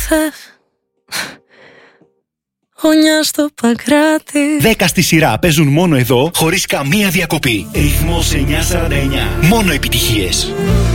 Χωνιά στο Παγκράτη. 10 στη σειρά παίζουν μόνο εδώ, χωρίς καμία διακοπή. Ρυθμός 949. Μόνο επιτυχίες.